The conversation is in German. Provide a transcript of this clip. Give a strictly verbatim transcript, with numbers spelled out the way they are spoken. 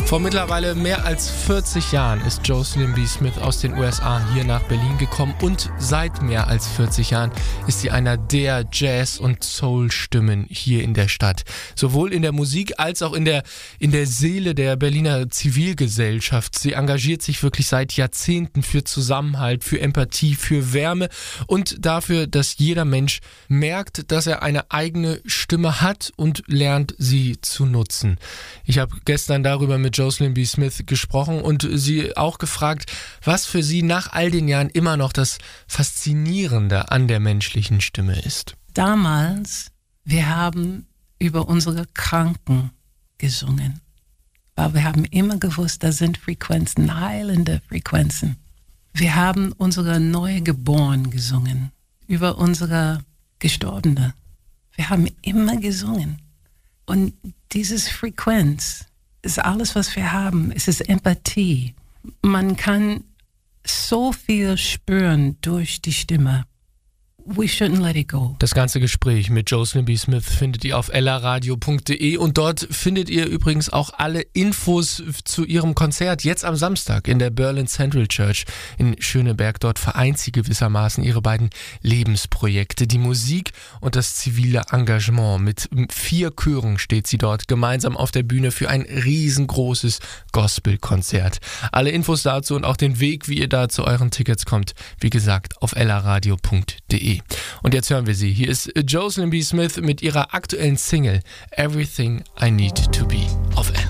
Vor mittlerweile mehr als vierzig Jahren ist Jocelyn B. Smith aus den U S A hier nach Berlin gekommen und seit mehr als vierzig Jahren ist sie einer der Jazz- und Soul-Stimmen hier in der Stadt. Sowohl in der Musik als auch in der, in der Seele der Berliner Zivilgesellschaft. Sie engagiert sich wirklich seit Jahrzehnten für Zusammenhalt, für Empathie, für Wärme und dafür, dass jeder Mensch merkt, dass er eine eigene Stimme hat und lernt, sie zu nutzen. Ich habe gestern darüber mit Jocelyn B. Smith gesprochen und sie auch gefragt, was für sie nach all den Jahren immer noch das Faszinierende an der menschlichen Stimme ist. Damals, wir haben über unsere Kranken gesungen, weil wir haben immer gewusst, da sind Frequenzen, heilende Frequenzen. Wir haben unsere Neugeboren gesungen, über unsere Gestorbene. Wir haben immer gesungen. Und dieses Frequenz ist alles, was wir haben. Es ist Empathie. Man kann so viel spüren durch die Stimme. We shouldn't let it go. Das ganze Gespräch mit Jocelyn B. Smith findet ihr auf ella radio punkt de und dort findet ihr übrigens auch alle Infos zu ihrem Konzert jetzt am Samstag in der Berlin Central Church in Schöneberg. Dort vereint sie gewissermaßen ihre beiden Lebensprojekte, die Musik und das zivile Engagement. Mit vier Chören steht sie dort gemeinsam auf der Bühne für ein riesengroßes Gospelkonzert. Alle Infos dazu und auch den Weg, wie ihr da zu euren Tickets kommt, wie gesagt, auf ella radio punkt de. Und jetzt hören wir sie. Hier ist Jocelyn B. Smith mit ihrer aktuellen Single Everything I Need to Be auf Ella.